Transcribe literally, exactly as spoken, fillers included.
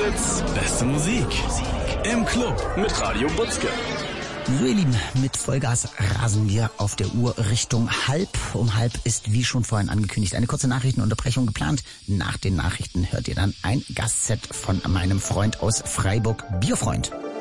Fritz, beste Musik. Im Club mit Radio Butzke. So ihr Lieben, mit Vollgas rasen wir auf der Uhr Richtung halb. Um halb ist, wie schon vorhin angekündigt, eine kurze Nachrichtenunterbrechung geplant. Nach den Nachrichten hört ihr dann ein Gastset von meinem Freund aus Freiburg, Bierfreund.